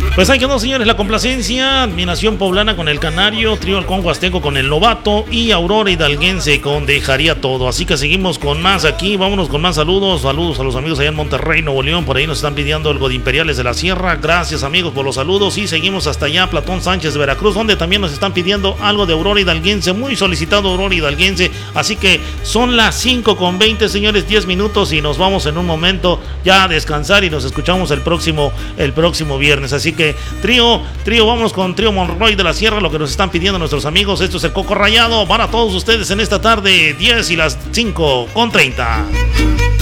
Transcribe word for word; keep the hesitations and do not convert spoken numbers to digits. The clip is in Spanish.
Pues ahí quedó, señores, la complacencia. Admiración Poblana con El Canario, Trío Halcón Huasteco con El Novato y Aurora Hidalguense con Dejaría Todo. Así que seguimos con más aquí, vámonos con más saludos. Saludos a los amigos allá en Monterrey, Nuevo León. Por ahí nos están pidiendo algo de Imperiales de la Sierra. Gracias, amigos, por los saludos. Y seguimos hasta allá, Platón Sánchez de Veracruz, donde también nos están pidiendo algo de Aurora Hidalguense. Muy solicitado Aurora Hidalguense. Así que son las cinco con veinte, señores, diez minutos y nos vamos en un momento ya a descansar y nos escuchamos el próximo, el próximo viernes. Así que Trío, trío, vamos con Trío Monroy de la Sierra, lo que nos están pidiendo nuestros amigos. Esto es el Coco Rayado para todos ustedes en esta tarde, diez y las cinco con treinta.